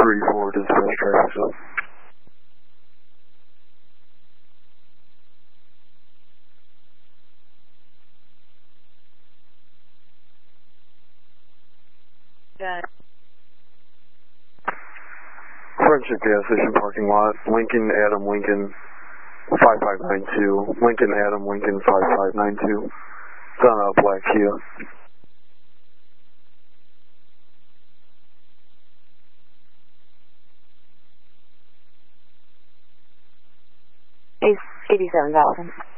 3-4 dispatch traffic stop. Got it. Friendship gas station parking lot, Lincoln, Adam, Lincoln, 5592. Lincoln, Adam, Lincoln, 5592. It's on a black Kia. It's 87,000.